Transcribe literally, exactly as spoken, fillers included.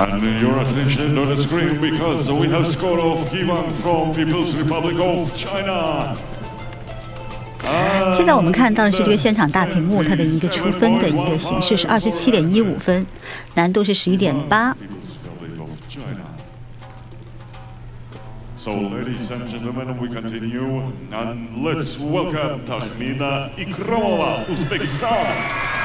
And your attention on the screen because we have score of given from People's Republic of China. 现在我们看到的是这个现场大屏幕，它的一个出分的一个形式是二十七点一五分，难度是十一点八。 So, ladies and gentlemen, we continue, and let's welcome Takhmina Ikramova, Uzbekistan.